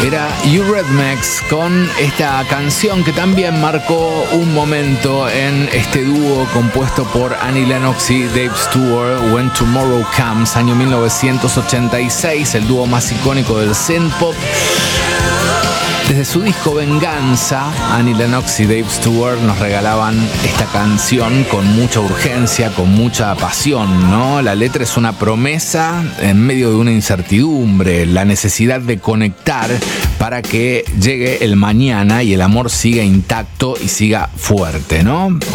Era Eurythmics con esta canción que también marcó un momento en este dúo compuesto por Annie Lennox y Dave Stewart, When Tomorrow Comes, año 1986, el dúo más icónico del synthpop. Desde su disco Venganza, Annie Lennox y Dave Stewart nos regalaban esta canción con mucha urgencia, con mucha pasión, ¿no? La letra es una promesa en medio de una incertidumbre, la necesidad de conectar para que llegue el mañana y el amor siga intacto y siga fuerte, ¿no?